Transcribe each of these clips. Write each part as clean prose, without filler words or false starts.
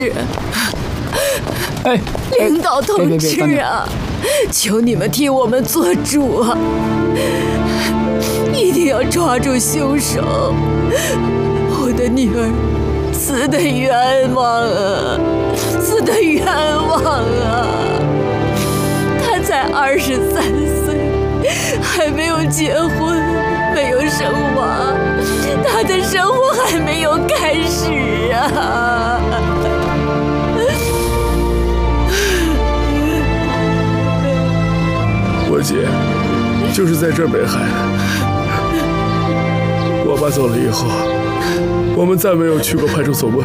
领导同志啊，求你们替我们做主啊！一定要抓住凶手！我的女儿死得冤枉啊，死得冤枉啊！她才23岁，还没有结婚，没有生娃，她的生活还没有开始啊！ 我姐就是在这儿被害的。我爸走了以后，我们再没有去过派出所问。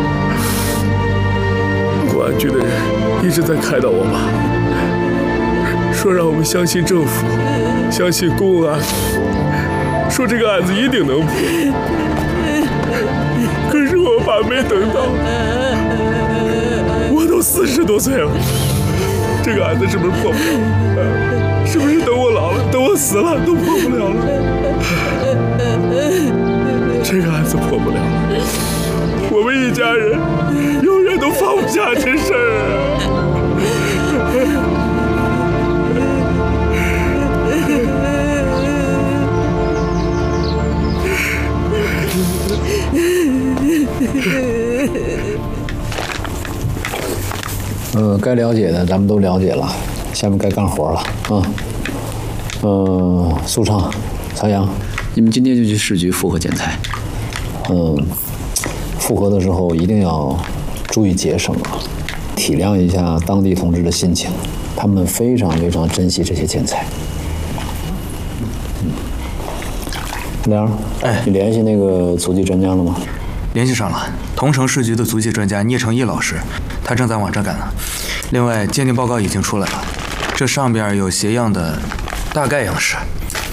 公安局的人一直在开导我爸，说让我们相信政府，相信公安，说这个案子一定能破。可是我爸没等到，我都40多岁了，这个案子是不是破不了？是不是等我老了，等我死了都破不了了？这个案子破不了了，我们一家人永远都放不下这事儿啊。该了解的咱们都了解了，下面该干活了啊。苏畅、曹阳， 你们今天就去市局复核建材。 复核的时候一定要注意节省啊，体谅一下当地同志的心情，他们非常非常珍惜这些建材。梁，你联系那个足迹专家了吗？ 联系上了，桐城市局的足迹专家聂成义老师，他正在往这赶呢。另外，鉴定报告已经出来了，这上边有鞋样的大概样式。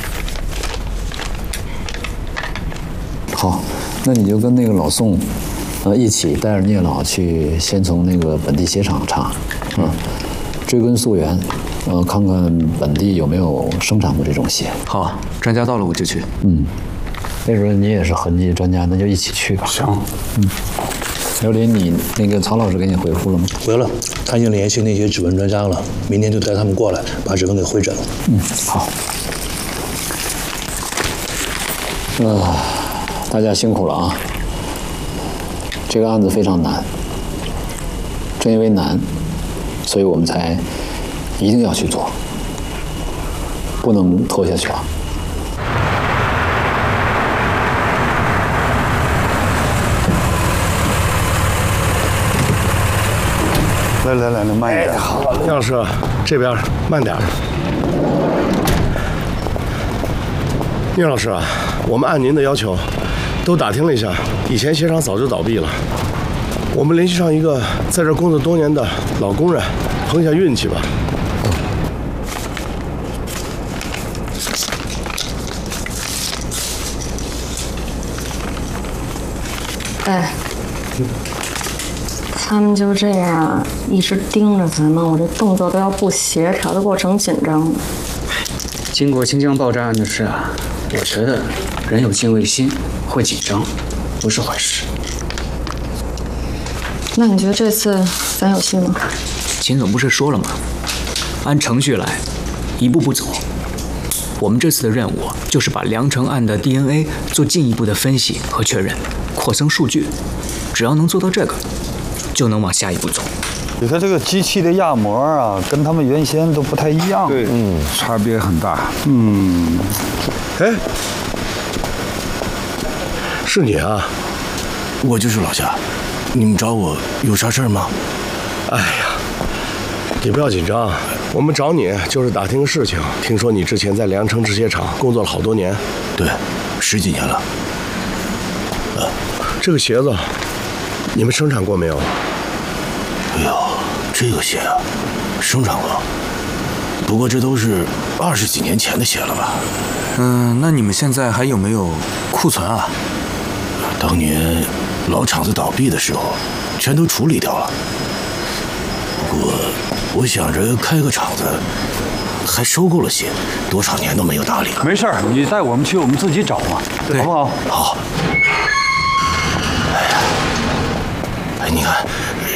好，那你就跟那个老宋，一起带着聂老去，先从那个本地鞋厂查，追根溯源，看看本地有没有生产过这种鞋。 好，专家到了我就去。 那时候你也是痕迹专家，那就一起去吧。 行。 刘林，你那个曹老师给你回复了吗？ 回了，他已经联系那些指纹专家了，明天就带他们过来，把指纹给会诊了。 好。大家辛苦了啊！这个案子非常难，正因为难，所以我们才一定要去做，不能拖下去啊！ 来，慢一点。 好，杨老师，这边慢点。聂老师啊，我们按您的要求，都打听了一下，以前鞋厂早就倒闭了。我们联系上一个在这工作多年的老工人，碰一下运气吧。 他们就这样一直盯着咱们，我这动作都要不协调，都给我整紧张了。 经过新疆爆炸案的事啊，我觉得人有敬畏心，会紧张，不是坏事。 那你觉得这次咱有戏吗？ 秦总不是说了吗？按程序来，一步步走。我们这次的任务就是把梁城案的 DNA 做进一步的分析和确认，扩增数据。只要能做到这个，就能往下一步走。 你看这个机器的压模啊，跟他们原先都不太一样。 对，差别很大。 是你啊？ 我就是老夏，你们找我有啥事儿吗？ 哎呀，你不要紧张，我们找你就是打听个事情。听说你之前在梁城制鞋厂工作了好多年。 对，10几年了。 这个鞋子，你们生产过没有？ 哎呦，这个鞋啊，生产过，不过这都是20几年前的鞋了吧？ 那你们现在还有没有库存啊？ 当年老厂子倒闭的时候，全都处理掉了。不过我想着开个厂子，还收购了鞋，多少年都没有打理了。 没事儿，你带我们去，我们自己找嘛，好不好？ 好。哎，你看